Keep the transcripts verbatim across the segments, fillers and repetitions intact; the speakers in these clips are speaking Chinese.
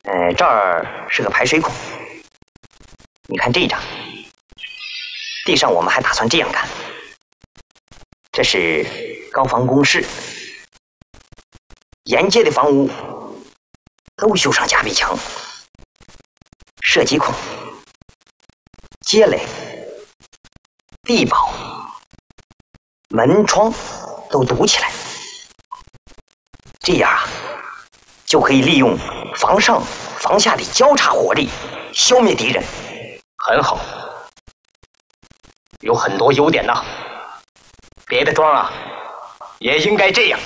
呃，这儿是个排水孔。你看这一张，地上我们还打算这样干。这是高防工事，沿街的房屋都修上夹壁墙、射击孔、街垒、地堡、门窗都堵起来。这样啊，就可以利用房上房下的交叉火力消灭敌人。 很好，有很多优点呐。别的庄啊，也应该这样。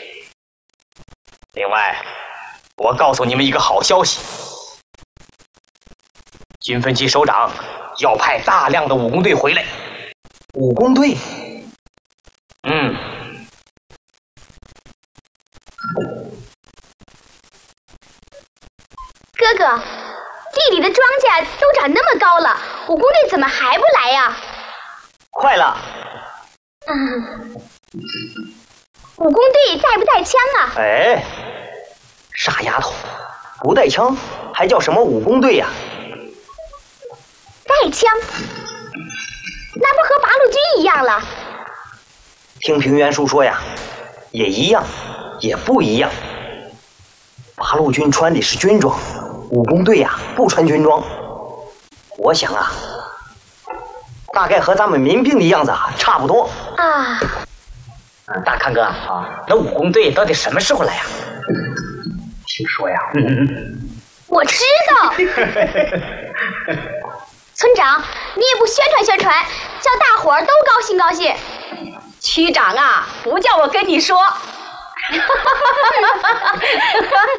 另外，我告诉你们一个好消息：军分区首长要派大量的武工队回来。 武工队？ 嗯。 哥哥，地里的庄稼都长那么高了，武工队怎么还不来呀？ 快了。 嗯，武工队带不带枪啊？ 哎，傻丫头，不带枪还叫什么武工队呀？ 带枪，那不和八路军一样了？ 听平原叔说呀，也一样，也不一样。八路军穿的是军装，武工队呀不穿军装。我想啊，大概和咱们民兵的样子啊差不多啊。 大康哥啊，那武工队到底什么时候来呀？听说呀，嗯， 我知道。村长，你也不宣传宣传，叫大伙儿都高兴高兴。 区长啊，不叫我跟你说。